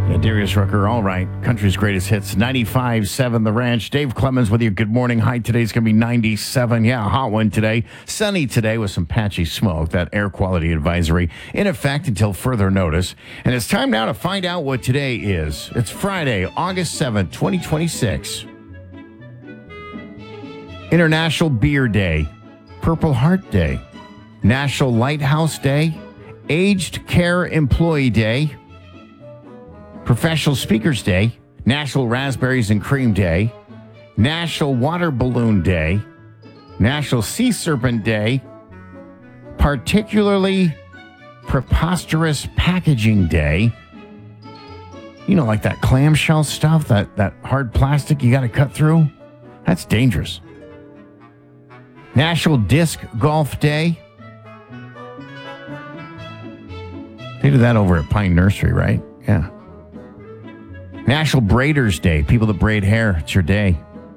Yeah, Darius Rucker, all right. Country's greatest hits, 95.7 The Ranch. Dave Clemens with you. Good morning. High today's going to be 97. Yeah, a hot one today. Sunny today with some patchy smoke. That air quality advisory in effect until further notice. And it's time now to find out what today is. It's Friday, August 7th, 2026. International Beer Day, Purple Heart Day, National Lighthouse Day, Aged Care Employee Day, Professional Speakers Day, National Raspberries and Cream Day, National Water Balloon Day, National Sea Serpent Day, Particularly Preposterous Packaging Day. You know, like that clamshell stuff, that hard plastic you got to cut through? That's dangerous. National Disc Golf Day. They do that over at Pine Nursery, right? Yeah. National Braiders Day. People that braid hair, it's your day.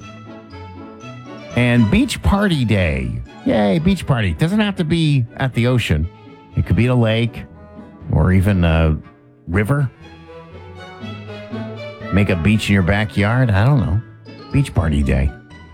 And Beach Party Day. Yay, beach party. Doesn't have to be at the ocean. It could be a lake or even a river. Make a beach in your backyard. I don't know. Beach Party Day.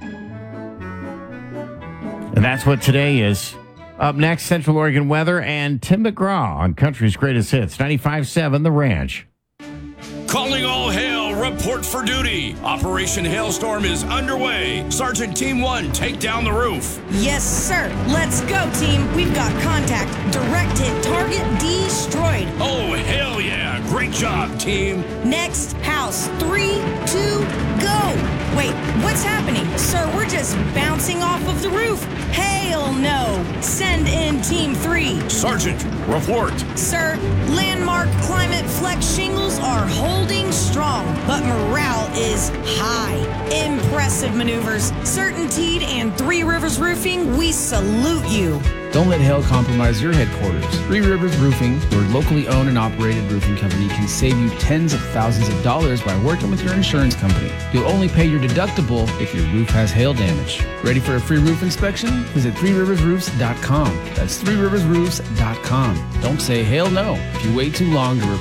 And that's what today is. Up next, Central Oregon weather and Tim McGraw on Country's Greatest Hits. 95.7 The Ranch. Calling all hail, report for duty. Operation Hailstorm is underway. Sergeant Team 1, take down the roof. Yes, sir. Let's go, team. We've got contact. Direct hit target destroyed. Oh, hell yeah. Great job, team. Next house. 3, 2, go. Wait, what's happening? Sir, we're just bouncing off of the roof. Hell no. Send in Team 3. Sergeant, report. Sir, landmark climate flex shingles are holding strong, but morale is high. Impressive maneuvers. Certainteed and Three Rivers Roofing, we salute you. Don't let hail compromise your headquarters. Three Rivers Roofing, your locally owned and operated roofing company, can save you tens of thousands of dollars by working with your insurance company. You'll only pay your deductible if your roof has hail damage. Ready for a free roof inspection? Visit threeriversroofs.com. That's threeriversroofs.com. Don't say hail no if you wait too long to